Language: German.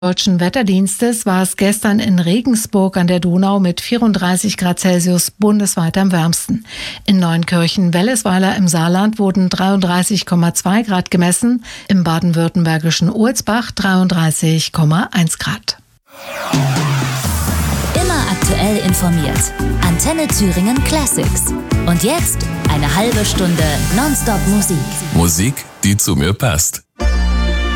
Deutschen Wetterdienstes war es gestern in Regensburg an der Donau mit 34 Grad Celsius bundesweit am wärmsten. In Neunkirchen-Wellesweiler im Saarland wurden 33,2 Grad gemessen, im baden-württembergischen Ulzbach 33,1 Grad. Immer aktuell informiert. Antenne Thüringen Classics. Und jetzt eine halbe Stunde Nonstop Musik. Musik, die zu mir passt.